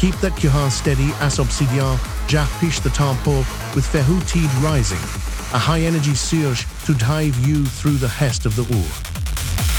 Keep that cuhan steady as obsidian, Jack pish the tampo with fehu teed rising, a high energy surge to dive you through the hest of the ur.